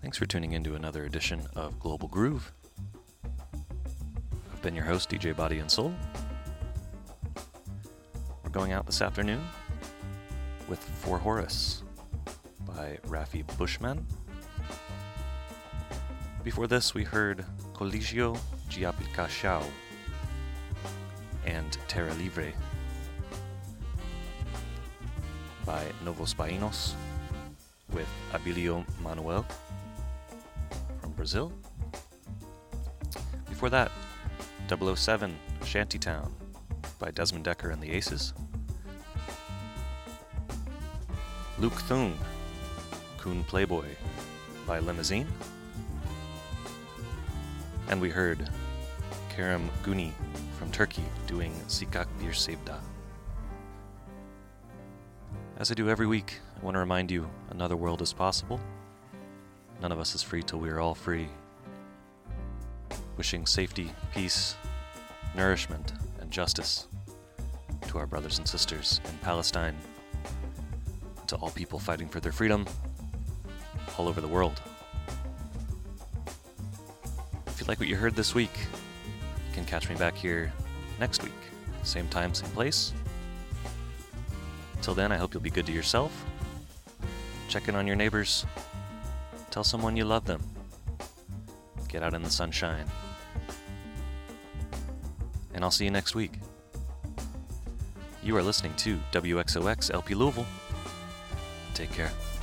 Thanks for tuning in to another edition of Global Groove. I've been your host, DJ Body and Soul. We're going out this afternoon with For Horus by Rafi Bushman. Before this, we heard Colegio Giapicachao and Terra Livre by Novos Bainos with Abilio Manuel from Brazil. Before that, 007 Shantytown by Desmond Decker and the Aces. Luke Thune, Kun Playboy by Limousine. And we heard Kerem Guni from Turkey doing Sikak Bir Sevda. As I do every week, I want to remind you another world is possible. None of us is free till we are all free. Wishing safety, peace, nourishment, and justice to our brothers and sisters in Palestine, and to all people fighting for their freedom all over the world. If you like what you heard this week, you can catch me back here next week. Same time, same place. Till then, I hope you'll be good to yourself. Check in on your neighbors. Tell someone you love them. Get out in the sunshine. And I'll see you next week. You are listening to WXOX LP Louisville. Take care.